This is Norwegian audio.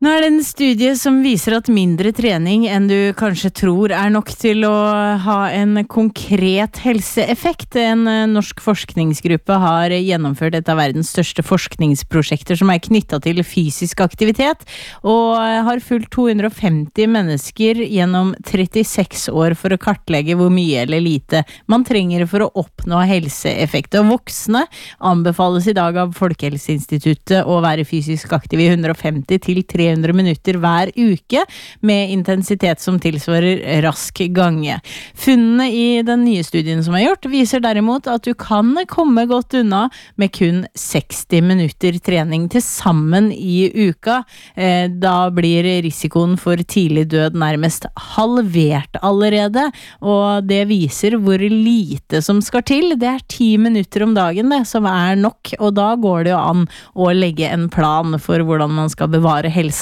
Nå det en studie som viser at mindre trening enn du kanskje tror nok til å ha en konkret helseeffekt. En norsk forskningsgruppe har gjennomført et av verdens største forskningsprosjekter som knyttet til fysisk aktivitet, og har fulgt 250 mennesker gjennom 36 år for å kartlegge hvor mye eller lite man trenger for å oppnå helseeffekt. Og voksne anbefales i dag av Folkehelseinstituttet å være fysisk aktiv i 150 til 300 minutter hver uke, med intensitet som tilsvarer rask gange. Funnene i den nye studien som gjort, viser derimot at du kan komme godt unna med kun 60 minutter trening til sammen i uka. Da blir risikoen for tidlig død nærmest halvert allerede, og det viser hvor lite som skal til. Det 10 minutter om dagen det, som nok, og da går det jo an å legge en plan for hvordan man skal bevare helsa